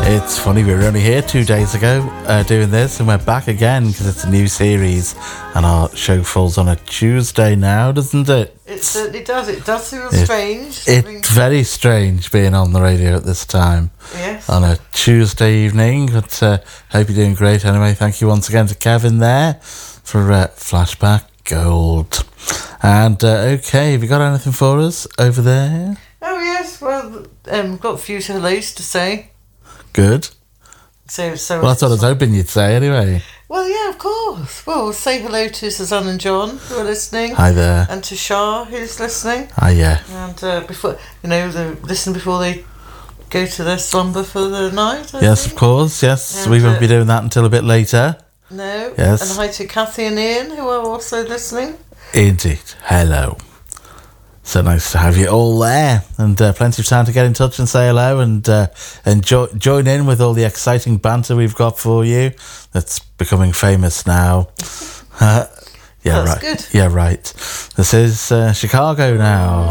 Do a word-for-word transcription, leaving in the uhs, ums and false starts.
It's funny, we were only here two days ago uh, doing this, and we're back again because it's a new series, and our show falls on a Tuesday now, doesn't it? It certainly does. It does feel it, strange. It's very strange being on the radio at this time. Yes. On a Tuesday evening, but uh, hope you're doing great anyway. Thank you once again to Kevin there for uh, Flashback Gold. And, uh, okay, have you got anything for us over there? Oh, yes. Well, um, got a few hellos to say. Good. So, so well, that's what I was hoping you'd say anyway. Well, yeah, of course. Well, say hello to Suzanne and John who are listening. Hi there. And to Shah who's listening. Hi, yeah. And uh, before, you know, they listen before they go to their slumber for the night. I yes, think. of course. Yes, and, we won't uh, be doing that until a bit later. No. Yes. And hi to Kathy and Ian who are also listening. Indeed. Hello. So nice to have you all there, and uh, plenty of time to get in touch and say hello, and uh, and jo- join in with all the exciting banter we've got for you. That's becoming famous now. Uh, yeah, That's right. good. Yeah, right. This is uh, Chicago now.